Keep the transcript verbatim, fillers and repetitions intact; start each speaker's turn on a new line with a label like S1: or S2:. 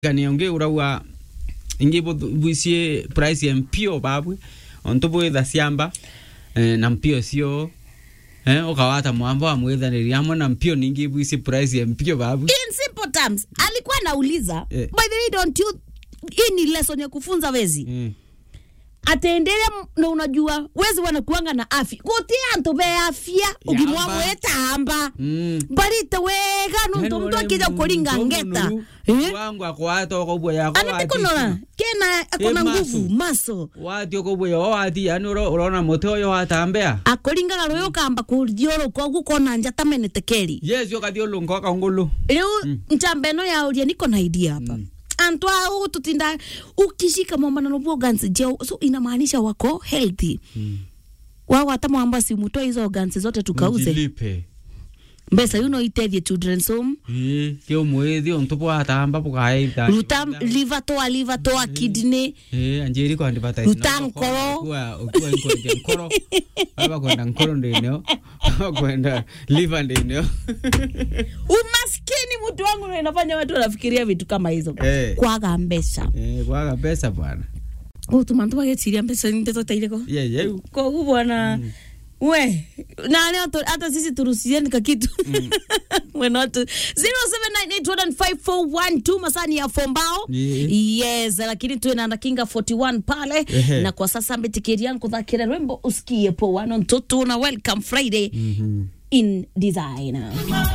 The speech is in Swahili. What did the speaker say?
S1: Kanionge urawa ingibo buisie price ya mpio babwe ontobo da siamba eh, na mpio sio eh okawata mwambo amwetha niliamo na mpio ningi buisie price ya mpio babwe.
S2: In simple terms alikuwa anauliza
S1: eh.
S2: By the way, don't you ini lesson ya kufunza wezi mm. Atendele na unajua wezi wanakuanga na afya gote anto be afya ukimwamweta amba mm. Barita wega nunto mtu akija kulinga ngeta
S1: eh wangu akwato ko yako
S2: anatekonora kena akona nguvu maso
S1: wati ko yo wati anuro urona moto yo atambea
S2: akolinga garo kamba kujioro ko gukona njata menetekeri
S1: yes yo kadio lungo ka ngulu
S2: leo mm. Ntambeno ya ulia niko na idea hapa mm. Antwa u tutinda ukishika mwamba na nobo organs je so inamaanisha wako healthy mm. Wao hata mwamba si mutoa hizo organs zote tukauze
S1: Mjilipe.
S2: Mbesa you know ite children's home
S1: eh kio mwezi ontopo atamba pukaita
S2: lutam liver to liver to kidney
S1: eh anjeri ko andipata
S2: utankoro
S1: kwa kwa kwa nkoro baba kwenda nkoro ndio kwenda liver ndio
S2: umaskini mtu wangu ndio inafanya watu wanafikiria vitu kama hizo
S1: eh.
S2: Kwaga mbesa
S1: eh kwaga pesa bwana
S2: oh tumanto bagetiria mbesa ndio taileko
S1: yeah yeah
S2: kwa bwana mm. We na leo hata sisi turuhusieni kitu mm. We're not zero seven nine eight one five four one two masani ya fombao yeah. Yes lakini tuwe na kinga forty one pale uh-huh. Na kwa sasa mbetikeri yangu dhakira rembo usikie po one on toto na welcome Friday mm-hmm. In design.